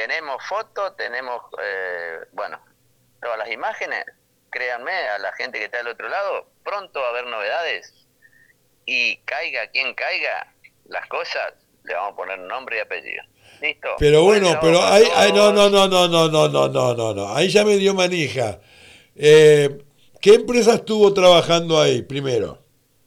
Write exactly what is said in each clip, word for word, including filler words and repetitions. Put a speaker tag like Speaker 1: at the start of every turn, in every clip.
Speaker 1: tenemos fotos, tenemos, eh, bueno, todas las imágenes. Créanme, a la gente que está del otro lado, pronto va a haber novedades. Y caiga quien caiga, las cosas, le vamos a poner nombre y apellido. ¿Listo?
Speaker 2: Pero bueno,
Speaker 1: Bueno,
Speaker 2: pero ahí, ahí no, no, no, no, no, no, no, no, no, no. Ahí ya me dio manija. Eh, ¿Qué empresa estuvo trabajando ahí primero?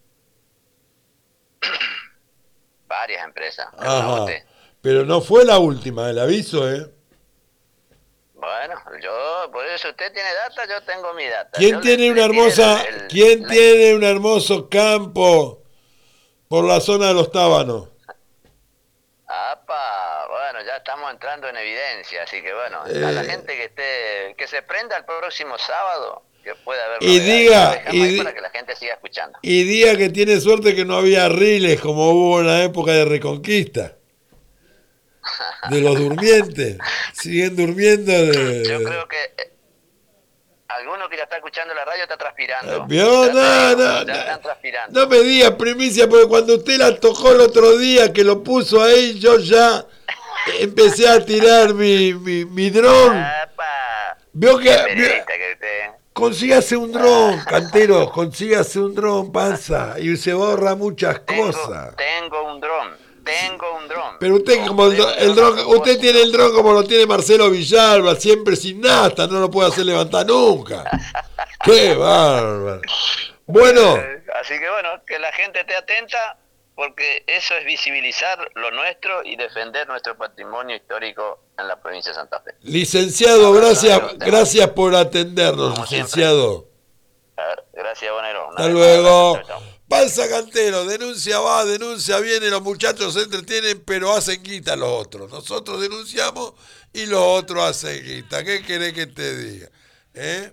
Speaker 1: varias empresas.
Speaker 2: Ajá. Pero no fue la última, el aviso, ¿eh?
Speaker 1: Bueno, yo, por eso usted tiene data, yo tengo mi data.
Speaker 2: ¿Quién
Speaker 1: Yo
Speaker 2: tiene
Speaker 1: le,
Speaker 2: una
Speaker 1: le tiré
Speaker 2: hermosa,
Speaker 1: el- el-
Speaker 2: quién
Speaker 1: la-
Speaker 2: tiene un hermoso campo por la zona de los Tábanos?
Speaker 1: Apa, bueno, ya estamos entrando en evidencia, así que bueno, a la
Speaker 2: Eh,
Speaker 1: gente que esté, que se prenda el próximo sábado, que pueda haber
Speaker 2: y
Speaker 1: novedades.
Speaker 2: diga,
Speaker 1: Lo dejamos
Speaker 2: y,
Speaker 1: ahí
Speaker 2: di-
Speaker 1: para que la gente siga escuchando.
Speaker 2: y diga que tiene suerte que no había riles como hubo en la época de Reconquista. De los durmientes. Siguen durmiendo de...
Speaker 1: Yo creo que eh, alguno que ya está escuchando la radio está transpirando.
Speaker 2: ¿Vio?
Speaker 1: Ya te
Speaker 2: No,
Speaker 1: digo,
Speaker 2: no,
Speaker 1: ya
Speaker 2: no.
Speaker 1: están transpirando.
Speaker 2: No me diga primicia, porque cuando usted la tocó el otro día, que lo puso ahí, yo ya empecé a tirar mi, mi, mi dron.
Speaker 1: Apa,
Speaker 2: Vio que...
Speaker 1: qué
Speaker 2: vio-
Speaker 1: periodista que usted.
Speaker 2: consígase un dron, cantero, consígase un dron, panza, y se borra muchas
Speaker 1: Tengo,
Speaker 2: cosas.
Speaker 1: tengo un dron, tengo un dron.
Speaker 2: Pero usted como el,
Speaker 1: Compré
Speaker 2: dro-
Speaker 1: un
Speaker 2: el
Speaker 1: dron a
Speaker 2: dron, usted
Speaker 1: propósito.
Speaker 2: tiene el dron como lo tiene Marcelo Villalba, siempre sin nasta, no lo puede hacer levantar nunca. Qué bárbaro. Bueno,
Speaker 1: Eh, Así que bueno, que la gente esté atenta, porque eso es visibilizar lo nuestro y defender nuestro patrimonio histórico en la provincia de Santa Fe.
Speaker 2: licenciado,
Speaker 1: Abrazo,
Speaker 2: gracias,
Speaker 1: Bonero, te
Speaker 2: gracias por atendernos,
Speaker 1: Como
Speaker 2: licenciado.
Speaker 1: A ver, gracias, Bonero. Una
Speaker 2: Hasta
Speaker 1: vez más,
Speaker 2: luego.
Speaker 1: gracias, chau, chau.
Speaker 2: Panza Cantero, denuncia va, denuncia viene, los muchachos se entretienen, pero hacen guita los otros. Nosotros denunciamos y los otros hacen guita. ¿Qué querés que te diga? ¿Eh?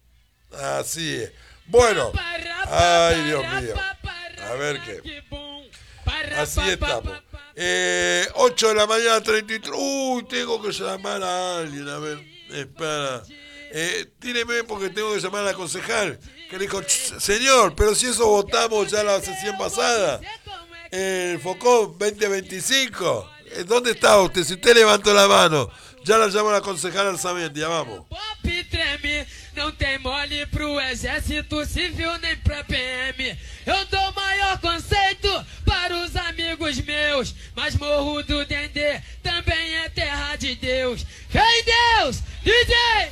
Speaker 2: Así es. Bueno, ay Dios mío. A ver qué. Así estamos. Eh, ocho de la mañana, treinta y tres. Uy, tengo que llamar a alguien. A ver, espera. Eh, tíreme porque tengo que llamar a la concejal. Que le dijo, señor, pero si eso votamos ya la sesión pasada. El Focón veinte veinticinco. Eh, ¿Dónde está usted? Si usted levantó la mano, ya la llamo a la concejal Alzamendi. Ya vamos.
Speaker 3: Pop treme, não tem mole pro exército civil nem pra P M. Eu dou maior conceito para os amigos meus, mas Morro do Dendê também é terra de Deus. Vem Deus, D J!